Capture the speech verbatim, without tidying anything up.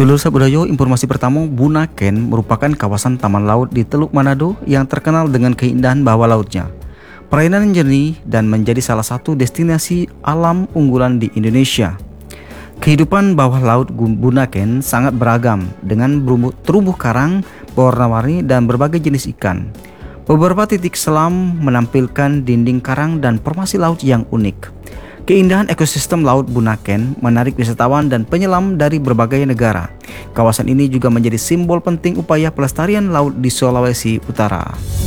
Dulur Sabudayo, informasi pertama, Bunaken merupakan kawasan taman laut di Teluk Manado yang terkenal dengan keindahan bawah lautnya. Perairan yang jernih dan menjadi salah satu destinasi alam unggulan di Indonesia. Kehidupan bawah laut Bunaken sangat beragam dengan terumbu karang, berwarna-warni dan berbagai jenis ikan. Beberapa titik selam menampilkan dinding karang dan formasi laut yang unik. Keindahan ekosistem laut Bunaken menarik wisatawan dan penyelam dari berbagai negara. Kawasan ini juga menjadi simbol penting upaya pelestarian laut di Sulawesi Utara.